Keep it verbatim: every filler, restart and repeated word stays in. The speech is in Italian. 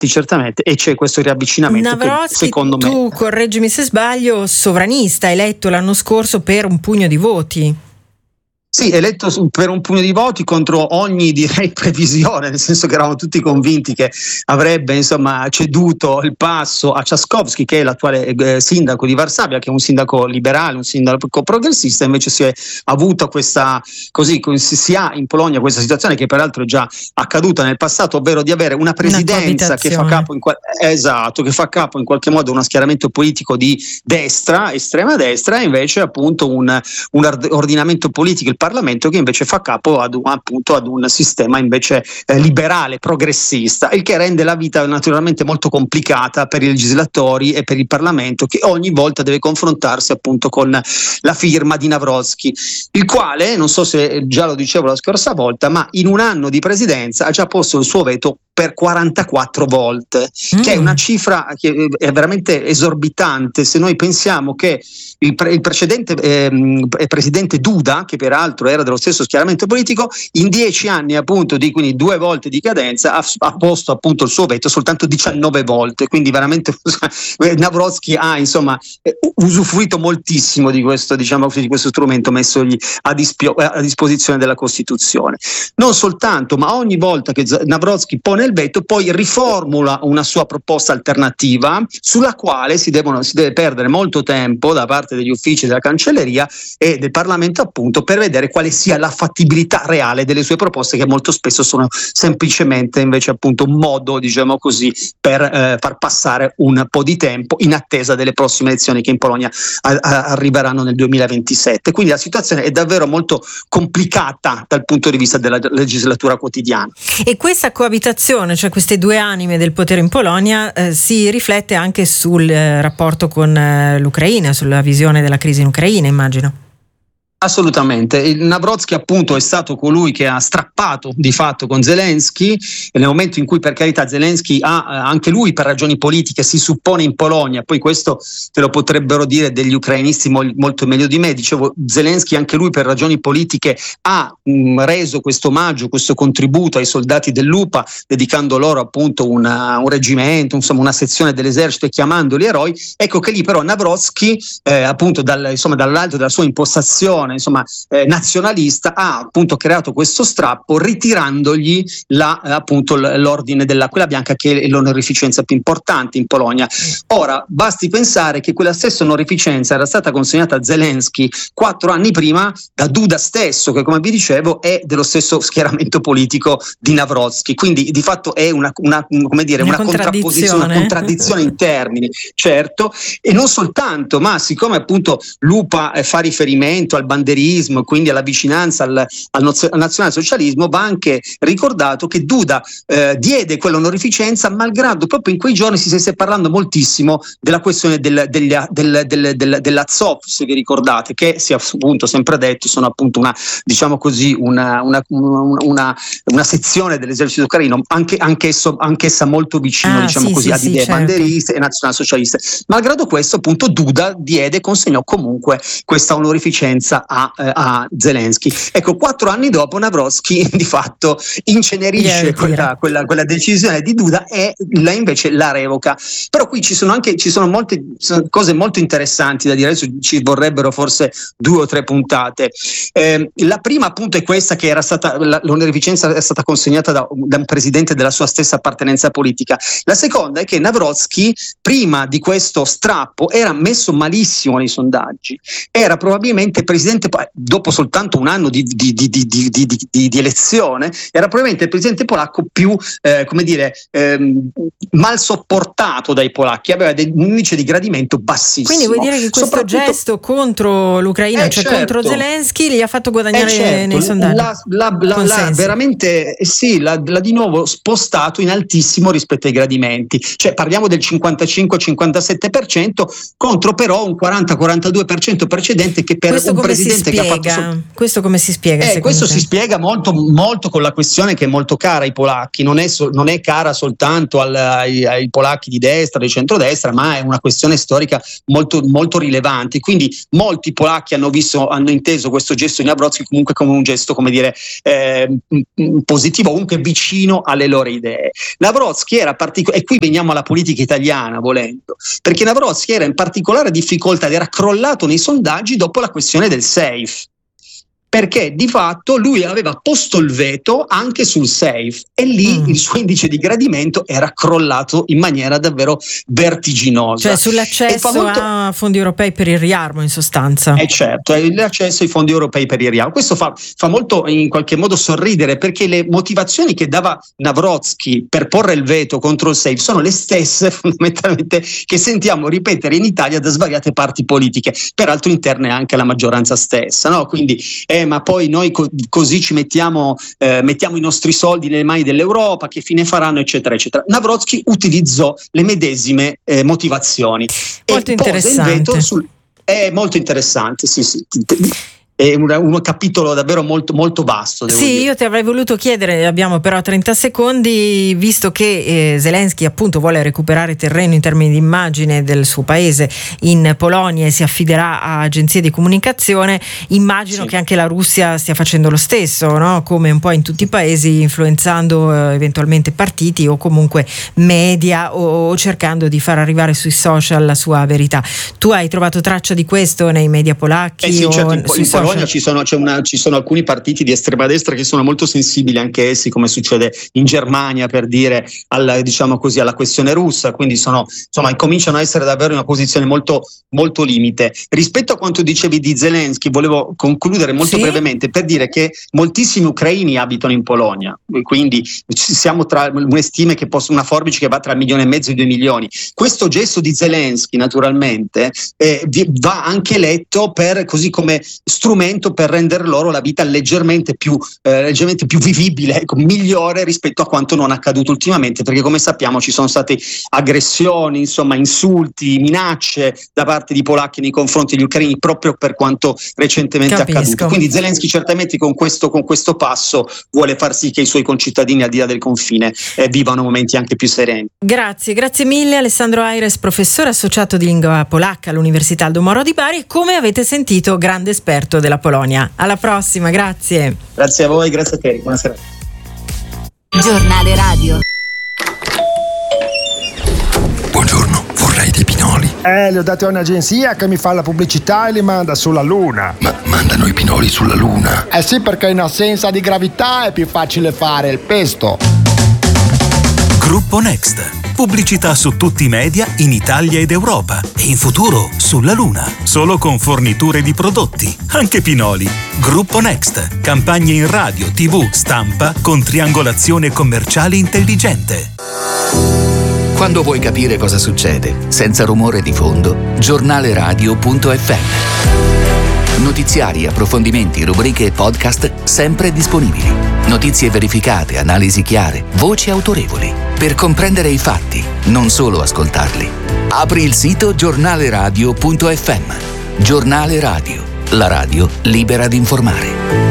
certamente, e c'è questo riavvicinamento Navrosky, che secondo me... tu correggimi se sbaglio, sovranista, eletto l'anno scorso per un pugno di voti. Sì, eletto per un pugno di voti contro ogni, direi, previsione, nel senso che eravamo tutti convinti che avrebbe insomma ceduto il passo a Trzaskowski, che è l'attuale eh, sindaco di Varsavia, che è un sindaco liberale, un sindaco progressista. Invece si è avuta questa, così si, si ha in Polonia questa situazione che peraltro è già accaduta nel passato, ovvero di avere una presidenza una che fa capo in qual- esatto, che fa capo in qualche modo a uno schieramento politico di destra, estrema destra, e invece appunto un, un ordinamento politico, il Parlamento, che invece fa capo ad un, appunto ad un sistema invece eh, liberale, progressista, il che rende la vita naturalmente molto complicata per i legislatori e per il Parlamento, che ogni volta deve confrontarsi appunto con la firma di Navrosky, il quale, non so se già lo dicevo la scorsa volta, ma in un anno di presidenza ha già posto il suo veto per quarantaquattro volte, mm. che è una cifra che è veramente esorbitante se noi pensiamo che il, pre- il precedente ehm, presidente Duda, che peraltro era dello stesso schieramento politico, in dieci anni appunto di quindi due volte di cadenza ha, ha posto appunto il suo veto soltanto diciannove volte, quindi veramente Navrosky ha insomma usufruito moltissimo di questo, diciamo, di questo strumento messogli a, dispio- a disposizione della Costituzione. Non soltanto, ma ogni volta che Navrosky pone il veto poi riformula una sua proposta alternativa sulla quale si, devono, si deve perdere molto tempo da parte degli uffici della cancelleria e del Parlamento appunto per vedere quale sia la fattibilità reale delle sue proposte, che molto spesso sono semplicemente invece appunto un modo, diciamo così, per eh, far passare un po' di tempo in attesa delle prossime elezioni che in Polonia a- a- arriveranno nel duemilaventisette. Quindi la situazione è davvero molto complicata dal punto di vista della legislatura quotidiana. E questa coabitazione, cioè queste due anime del potere in Polonia, eh, si riflette anche sul eh, rapporto con eh, l'Ucraina, sulla visione della crisi in Ucraina, immagino. Assolutamente, il Navrosky appunto è stato colui che ha strappato di fatto con Zelensky, e nel momento in cui, per carità, Zelensky ha anche lui per ragioni politiche si suppone in Polonia, poi questo te lo potrebbero dire degli ucrainisti mol, molto meglio di me, dicevo, Zelensky anche lui per ragioni politiche ha mh, reso questo omaggio, questo contributo ai soldati dell'U P A, dedicando loro appunto una, un reggimento, insomma una sezione dell'esercito e chiamandoli eroi. Ecco che lì però Navrosky eh, appunto dal, insomma, dall'alto della sua impostazione insomma eh, nazionalista ha appunto creato questo strappo, ritirandogli la, eh, appunto l'ordine della quella bianca, che è l'onorificenza più importante in Polonia. Ora basti pensare che quella stessa onorificenza era stata consegnata a Zelensky quattro anni prima da Duda stesso, che come vi dicevo è dello stesso schieramento politico di Navrosky, quindi di fatto è una, una come dire una, una contrapposizione, una contraddizione in termini, certo, e non soltanto, ma siccome appunto l'U P A eh, fa riferimento al banderismo, quindi alla vicinanza al, al, noz- al nazionalsocialismo, va anche ricordato che Duda eh, diede quell'onorificenza malgrado proprio in quei giorni si stesse parlando moltissimo della questione del, del, del, del, del, dell'Azov, se vi ricordate, che si è appunto sempre detto sono appunto una, diciamo così, una, una, una, una sezione dell'esercito ucraino, anche, anch'esso, anch'essa molto vicino ah, diciamo sì, così sì, ad sì, idee certo. banderiste e nazionalsocialiste. Malgrado questo appunto Duda diede, consegnò comunque questa onorificenza A, a Zelensky. Ecco, quattro anni dopo Navrosky di fatto incenerisce yeah, quella, quella, quella decisione di Duda e la invece la revoca. Però qui ci sono anche ci sono molte sono cose molto interessanti da dire, adesso ci vorrebbero forse due o tre puntate. Eh, la prima appunto è questa, che era stata la, l'onorificenza è stata consegnata da, da un presidente della sua stessa appartenenza politica. La seconda è che Navrosky prima di questo strappo era messo malissimo nei sondaggi, era probabilmente presidente dopo soltanto un anno di, di, di, di, di, di, di, di elezione, era probabilmente il presidente polacco più eh, come dire ehm, mal sopportato dai polacchi, aveva dei, un indice di gradimento bassissimo. Quindi vuoi dire che questo gesto contro l'Ucraina, eh, cioè certo. contro Zelensky, gli ha fatto guadagnare eh, certo. nei sondaggi? La, la, la, la, veramente eh, sì, l'ha, l'ha di nuovo spostato in altissimo rispetto ai gradimenti, cioè parliamo del cinquantacinque cinquantasette per cento contro però un quaranta quarantadue per cento precedente, che per questo un come presidente che ha fatto sol- questo come si spiega? Eh, questo te? si spiega molto, molto con la questione che è molto cara ai polacchi, non è, so, non è cara soltanto al, ai, ai polacchi di destra, di centrodestra, ma è una questione storica molto, molto rilevante. Quindi molti polacchi hanno visto, hanno inteso questo gesto di Nawrocki comunque come un gesto, come dire, eh, positivo, comunque vicino alle loro idee. Nawrocki era particolare, e qui veniamo alla politica italiana volendo, perché Nawrocki era in particolare difficoltà ed era crollato nei sondaggi dopo la questione del safe, perché di fatto lui aveva posto il veto anche sul safe e lì mm. il suo indice di gradimento era crollato in maniera davvero vertiginosa. Cioè sull'accesso molto... a fondi europei per il riarmo, in sostanza. Eh certo, l'accesso ai fondi europei per il riarmo. Questo fa, fa molto in qualche modo sorridere, perché le motivazioni che dava Nawrocki per porre il veto contro il safe sono le stesse fondamentalmente che sentiamo ripetere in Italia da svariate parti politiche, peraltro interne anche alla maggioranza stessa, no? Quindi eh, ma poi noi co- così ci mettiamo, eh, mettiamo i nostri soldi nelle mani dell'Europa, che fine faranno, eccetera, eccetera. Nawrocki utilizzò le medesime eh, motivazioni. Molto e interessante. Pose il veto sul... È molto interessante, sì, sì. È un, un capitolo davvero molto, molto vasto. Devo sì, dire. Io ti avrei voluto chiedere, abbiamo però trenta secondi, visto che eh, Zelensky appunto vuole recuperare terreno in termini di immagine del suo paese in Polonia e si affiderà a agenzie di comunicazione, immagino sì. che anche la Russia stia facendo lo stesso, no? Come un po' in tutti i paesi, influenzando eh, eventualmente partiti o comunque media o, o cercando di far arrivare sui social la sua verità. Tu hai trovato traccia di questo nei media polacchi? Eh sì, o certo, in, sui in social? Polonia ci sono, c'è una, ci sono alcuni partiti di estrema destra che sono molto sensibili anche essi, come succede in Germania, per dire, alla, diciamo così, alla questione russa, quindi sono, insomma, cominciano a essere davvero in una posizione molto, molto limite. Rispetto a quanto dicevi di Zelensky, volevo concludere molto sì? brevemente per dire che moltissimi ucraini abitano in Polonia, quindi siamo tra le stime che possono, una forbice che va tra un milione e mezzo e due milioni. Questo gesto di Zelensky, naturalmente, eh, va anche letto per, così come strumento per rendere loro la vita leggermente più, eh, leggermente più vivibile, ecco, migliore rispetto a quanto non accaduto ultimamente, perché come sappiamo ci sono state aggressioni, insomma insulti, minacce da parte di polacchi nei confronti degli ucraini proprio per quanto recentemente Capisco. accaduto. Quindi Zelensky certamente con questo, con questo passo vuole far sì che i suoi concittadini al di là del confine eh, vivano momenti anche più sereni. Grazie, grazie mille Alessandro Aires, professore associato di lingua polacca all'Università Aldo Moro di Bari, come avete sentito grande esperto della Polonia. Alla prossima, grazie. Grazie a voi, grazie a te, buonasera. Giornale radio. Buongiorno, vorrei dei pinoli. Eh, li ho dati a un'agenzia che mi fa la pubblicità e li manda sulla Luna. Ma mandano i pinoli sulla Luna? Eh sì, perché in assenza di gravità è più facile fare il pesto. Gruppo Next. Pubblicità su tutti i media in Italia ed Europa e in futuro sulla Luna. Solo con forniture di prodotti, anche pinoli. Gruppo Next. Campagne in radio, tivù, stampa con triangolazione commerciale intelligente. Quando vuoi capire cosa succede, senza rumore di fondo, giornale radio punto effe emme. Notiziari, approfondimenti, rubriche e podcast sempre disponibili. Notizie verificate, analisi chiare, voci autorevoli. Per comprendere i fatti, non solo ascoltarli. Apri il sito giornale radio punto effe emme. Giornale Radio, la radio libera di informare.